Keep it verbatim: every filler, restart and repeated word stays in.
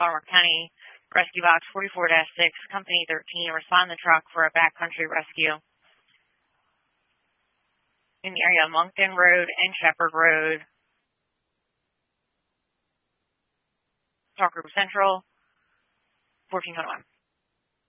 Falmouth County Rescue Box forty-four dash six, Company thirteen, respond to the truck for a backcountry rescue in the area of Moncton Road and Shepherd Road. Talk Group Central, fourteen twenty-one.